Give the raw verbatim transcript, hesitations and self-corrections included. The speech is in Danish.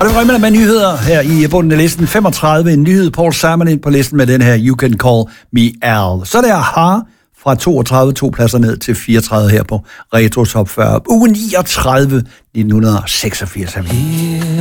det var med nyheder her i bunden af listen. femogtredive, en nyhed. Paul Simon ind på listen med den her You Can Call Me Al. Så der har fra toogtredive, to pladser ned til fireogtredive her på Retro Top fyrre. Uge niogtredive, nitten seksogfirs er vi.